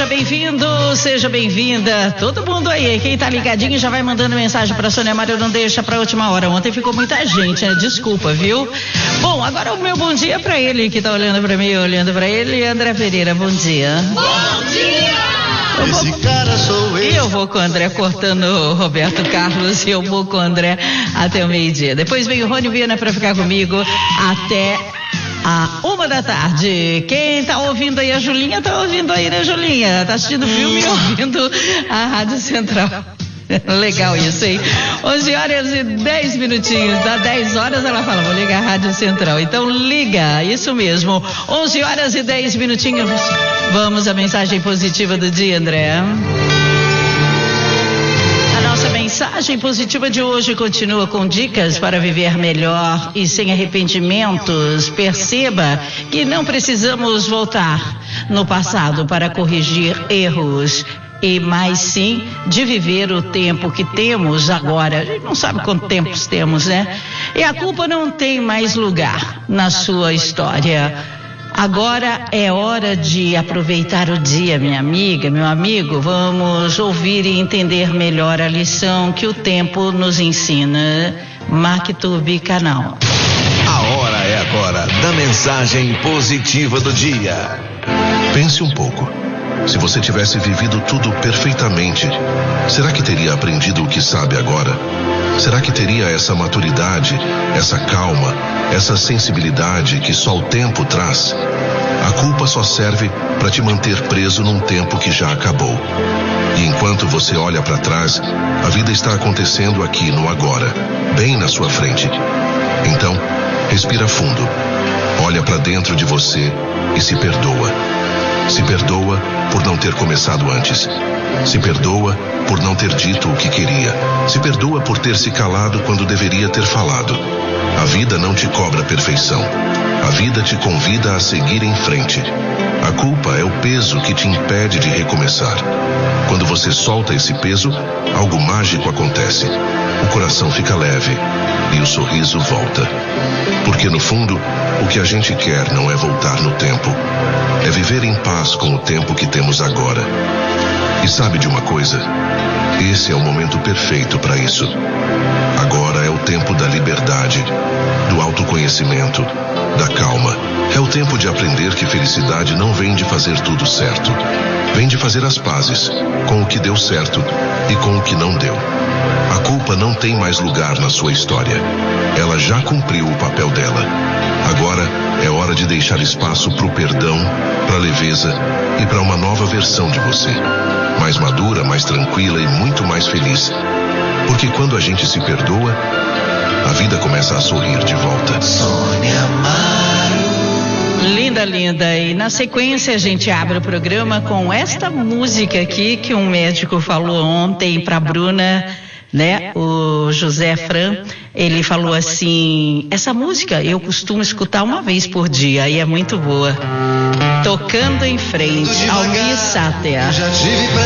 bem-vindo, seja bem-vinda. Todo mundo aí, quem tá ligadinho já vai mandando mensagem pra Sônia Mário, não deixa pra última hora. Ontem ficou muita gente, né? Desculpa, viu? Bom, agora o meu bom dia pra ele, que tá olhando pra mim, olhando pra ele. André Pereira, bom dia. Bom dia! Esse cara sou eu. E eu vou com o André cortando o Roberto Carlos e eu vou com o André até o meio-dia. Depois vem o Rony Viana pra ficar comigo até a 1h. Quem tá ouvindo aí, a Julinha tá ouvindo aí, né, Julinha? Tá assistindo filme e ouvindo a Rádio Central. Legal isso, hein? 11h10. Dá 10 horas ela fala, vou ligar a Rádio Central. Então liga, isso mesmo. 11h10. Vamos à mensagem positiva do dia, André. A mensagem positiva de hoje continua com dicas para viver melhor e sem arrependimentos. Perceba que não precisamos voltar no passado para corrigir erros, e mais sim de viver o tempo que temos agora. A gente não sabe quanto tempo temos, né? E a culpa não tem mais lugar na sua história. Agora é hora de aproveitar o dia, minha amiga, meu amigo. Vamos ouvir e entender melhor a lição que o tempo nos ensina. Maktub Canal. A hora é agora da mensagem positiva do dia. Pense um pouco. Se você tivesse vivido tudo perfeitamente, será que teria aprendido o que sabe agora? Será que teria essa maturidade, essa calma, essa sensibilidade que só o tempo traz? A culpa só serve para te manter preso num tempo que já acabou. E enquanto você olha para trás, a vida está acontecendo aqui no agora, bem na sua frente. Então, respira fundo, olha para dentro de você e se perdoa. Se perdoa por não ter começado antes. Se perdoa por não ter dito o que queria. Se perdoa por ter se calado quando deveria ter falado. A vida não te cobra perfeição. A vida te convida a seguir em frente. A culpa é o peso que te impede de recomeçar. Quando você solta esse peso, algo mágico acontece. O coração fica leve e o sorriso volta. Porque no fundo, o que a gente quer não é voltar no tempo. É viver em paz com o tempo que temos agora. E sabe de uma coisa? Esse é o momento perfeito para isso. Agora é o tempo da liberdade, do autoconhecimento, da calma. É o tempo de aprender que felicidade não vem de fazer tudo certo. Vem de fazer as pazes com o que deu certo e com o que não deu. A culpa não tem mais lugar na sua história. Ela já cumpriu o papel dela. Agora é hora de deixar espaço para o perdão, para a leveza e para uma nova versão de você. Mais madura, mais tranquila e muito mais feliz. Porque quando a gente se perdoa, a vida começa a sorrir de volta. Sônia Mário. Linda, linda. E na sequência a gente abre o programa com esta música aqui que um médico falou ontem para Bruna, né? O José Fran, ele falou assim: essa música eu costumo escutar uma vez por dia e é muito boa. Tocando em frente, Almir Sater. Já tive